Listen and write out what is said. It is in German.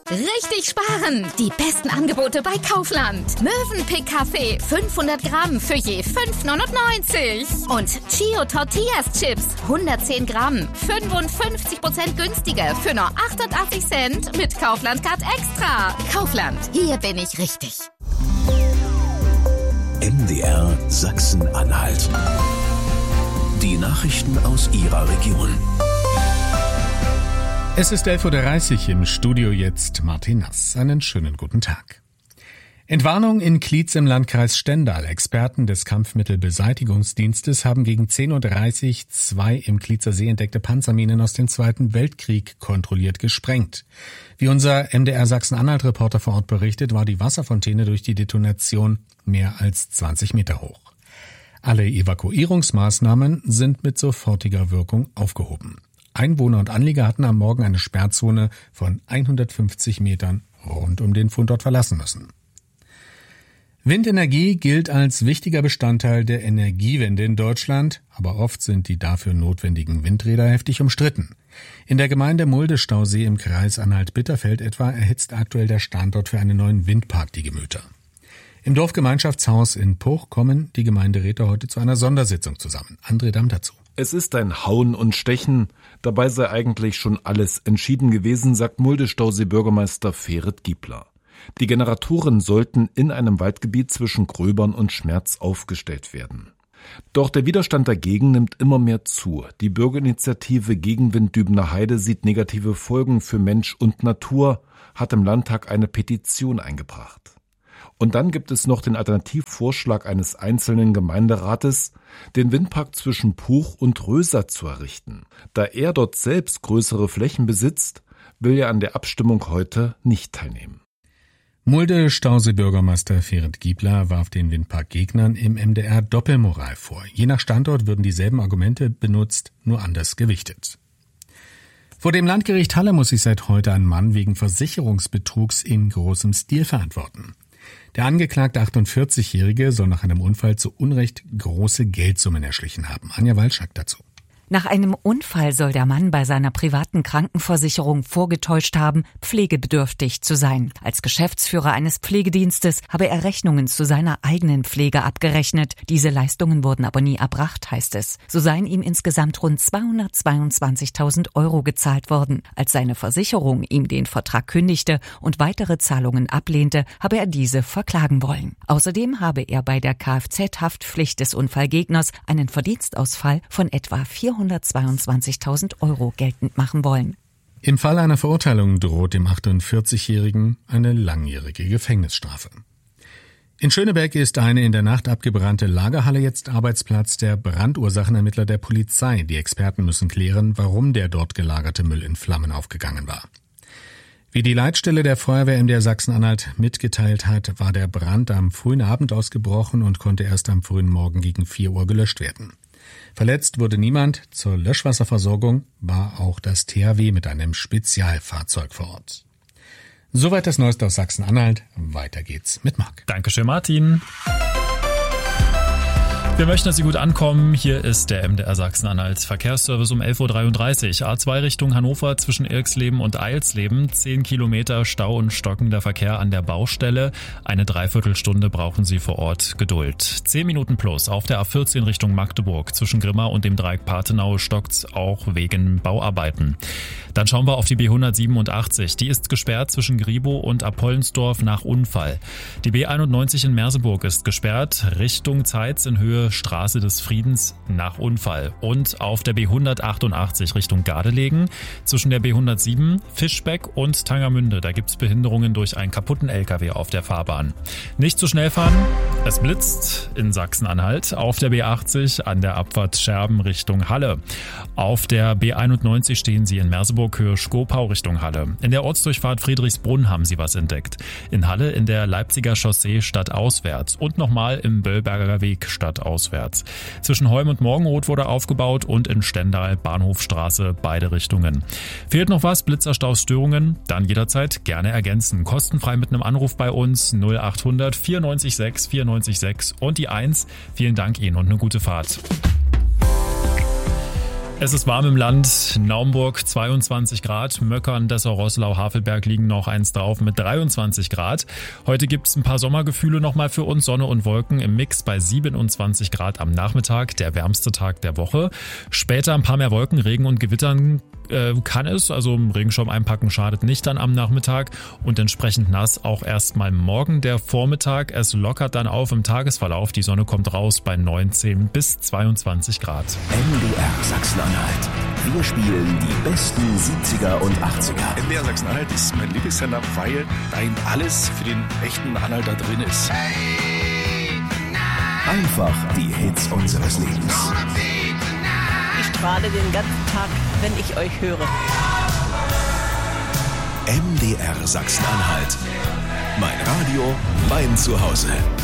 Richtig sparen! Die besten Angebote bei Kaufland. Mövenpick Kaffee 500 Gramm für je 5,99. Und Chio Tortillas Chips 110 Gramm 55% günstiger für nur 88 Cent mit Kaufland Card Extra. Kaufland, hier bin ich richtig. MDR Sachsen-Anhalt. Die Nachrichten aus Ihrer Region. Es ist 11.30 Uhr, im Studio jetzt Martin Nass. Einen schönen guten Tag. Entwarnung in Klietz im Landkreis Stendal. Experten des Kampfmittelbeseitigungsdienstes haben gegen 10.30 Uhr 2 im Klietzer See entdeckte Panzerminen aus dem Zweiten Weltkrieg kontrolliert gesprengt. Wie unser MDR Sachsen-Anhalt-Reporter vor Ort berichtet, war die Wasserfontäne durch die Detonation mehr als 20 Meter hoch. Alle Evakuierungsmaßnahmen sind mit sofortiger Wirkung aufgehoben. Einwohner und Anlieger hatten am Morgen eine Sperrzone von 150 Metern rund um den Fundort verlassen müssen. Windenergie gilt als wichtiger Bestandteil der Energiewende in Deutschland, aber oft sind die dafür notwendigen Windräder heftig umstritten. In der Gemeinde Mulde-Stausee im Kreis Anhalt-Bitterfeld etwa erhitzt aktuell der Standort für einen neuen Windpark die Gemüter. Im Dorfgemeinschaftshaus in Puch kommen die Gemeinderäte heute zu einer Sondersitzung zusammen. André Damm dazu. Es ist ein Hauen und Stechen. Dabei sei eigentlich schon alles entschieden gewesen, sagt Mulde-Stausee-Bürgermeister Ferit Giebler. Die Generatoren sollten in einem Waldgebiet zwischen Gröbern und Schmerz aufgestellt werden. Doch der Widerstand dagegen nimmt immer mehr zu. Die Bürgerinitiative Gegenwind Dübener Heide sieht negative Folgen für Mensch und Natur, hat im Landtag eine Petition eingebracht. Und dann gibt es noch den Alternativvorschlag eines einzelnen Gemeinderates, den Windpark zwischen Puch und Röser zu errichten. Da er dort selbst größere Flächen besitzt, will er an der Abstimmung heute nicht teilnehmen. Mulde-Stausee-Bürgermeister Ferit Giebler warf den Windpark-Gegnern im MDR Doppelmoral vor. Je nach Standort würden dieselben Argumente benutzt, nur anders gewichtet. Vor dem Landgericht Halle muss sich seit heute ein Mann wegen Versicherungsbetrugs in großem Stil verantworten. Der angeklagte 48-Jährige soll nach einem Unfall zu Unrecht große Geldsummen erschlichen haben. Anja Walschak dazu. Nach einem Unfall soll der Mann bei seiner privaten Krankenversicherung vorgetäuscht haben, pflegebedürftig zu sein. Als Geschäftsführer eines Pflegedienstes habe er Rechnungen zu seiner eigenen Pflege abgerechnet. Diese Leistungen wurden aber nie erbracht, heißt es. So seien ihm insgesamt rund 222.000 € gezahlt worden. Als seine Versicherung ihm den Vertrag kündigte und weitere Zahlungen ablehnte, habe er diese verklagen wollen. Außerdem habe er bei der Kfz-Haftpflicht des Unfallgegners einen Verdienstausfall von etwa 422.000 € geltend machen wollen. Im Fall einer Verurteilung droht dem 48-Jährigen eine langjährige Gefängnisstrafe. In Schöneberg ist eine in der Nacht abgebrannte Lagerhalle jetzt Arbeitsplatz der Brandursachenermittler der Polizei. Die Experten müssen klären, warum der dort gelagerte Müll in Flammen aufgegangen war. Wie die Leitstelle der Feuerwehr MDR Sachsen-Anhalt mitgeteilt hat, war der Brand am frühen Abend ausgebrochen und konnte erst am frühen Morgen gegen 4 Uhr gelöscht werden. Verletzt wurde niemand. Zur Löschwasserversorgung war auch das THW mit einem Spezialfahrzeug vor Ort. Soweit das Neueste aus Sachsen-Anhalt. Weiter geht's mit Marc. Dankeschön, Martin. Wir möchten, dass Sie gut ankommen. Hier ist der MDR Sachsen-Anhalt Verkehrsservice um 11.33 Uhr. A2 Richtung Hannover zwischen Irksleben und Eilsleben. 10 Kilometer Stau und stockender Verkehr an der Baustelle. Eine Dreiviertelstunde brauchen Sie vor Ort Geduld. 10 Minuten plus auf der A14 Richtung Magdeburg. Zwischen Grimma und dem Dreieck Partenau stockt's auch wegen Bauarbeiten. Dann schauen wir auf die B187. Die ist gesperrt zwischen Griebow und Apollensdorf nach Unfall. Die B91 in Merseburg ist gesperrt Richtung Zeitz in Höhe Straße des Friedens nach Unfall. Und auf der B188 Richtung Gardelegen zwischen der B107 Fischbeck und Tangermünde. Da gibt's Behinderungen durch einen kaputten LKW auf der Fahrbahn. Nicht zu schnell fahren. Es blitzt in Sachsen-Anhalt auf der B80 an der Abfahrt Scherben Richtung Halle. Auf der B91 stehen Sie in Merseburg Höhe Schkopau Richtung Halle. In der Ortsdurchfahrt Friedrichsbrunn haben Sie was entdeckt. In Halle in der Leipziger Chaussee stadtauswärts und nochmal im Böllberger Weg stadtauswärts. Zwischen Holm und Morgenroth wurde aufgebaut und in Stendal Bahnhofstraße beide Richtungen. Fehlt noch was? Blitzerstausstörungen? Dann jederzeit gerne ergänzen. Kostenfrei mit einem Anruf bei uns 0800 94 6 94 6 und die 1. Vielen Dank Ihnen und eine gute Fahrt. Es ist warm im Land. Naumburg 22 Grad, Möckern, Dessau, Roßlau, Havelberg liegen noch eins drauf mit 23 Grad. Heute gibt's ein paar Sommergefühle nochmal für uns. Sonne und Wolken im Mix bei 27 Grad am Nachmittag, der wärmste Tag der Woche. Später ein paar mehr Wolken, Regen und Gewittern kann es, also Regenschirm einpacken schadet nicht dann am Nachmittag und entsprechend nass auch erstmal morgen der Vormittag. Es lockert dann auf im Tagesverlauf, die Sonne kommt raus bei 19 bis 22 Grad. MDR Sachsen-Anhalt. Wir spielen die besten 70er und 80er. MDR Sachsen-Anhalt ist mein Lieblingssender, weil da eben alles für den echten Anhalter drin ist. Einfach die Hits unseres Lebens. Ich strahle den ganzen Tag, wenn ich euch höre. MDR Sachsen-Anhalt. Mein Radio, mein Zuhause.